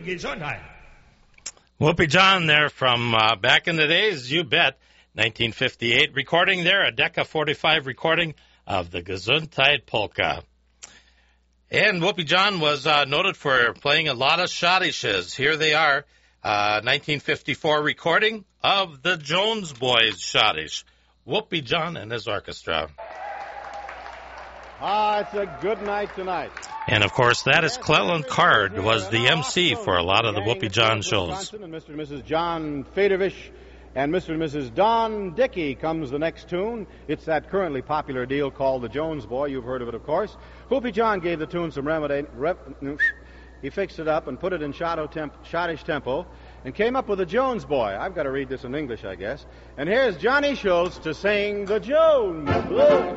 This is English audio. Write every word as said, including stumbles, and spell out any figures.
Gesundheit. Whoopi John there from uh, back in the days, you bet, nineteen fifty-eight, recording there, a Decca forty-five recording of the Gesundheit Polka. And Whoopi John was uh, noted for playing a lot of schottisches. Here they are, uh, nineteen fifty-four recording of the Jones Boys schottisch. Whoopi John and his orchestra. Ah, it's a good night tonight. And, of course, that is Cleland Card, was the M C for a lot of the Whoopi John shows. And Mister and Missus John Fedorvish and Mister and Missus Don Dickey comes the next tune. It's that currently popular deal called The Jones Boy. You've heard of it, of course. Whoopi John gave the tune some remedy. Rep, he fixed it up and put it in Schotto temp, Schottish tempo and came up with The Jones Boy. I've got to read this in English, I guess. And here's Johnny Schultz to sing The Jones Boy.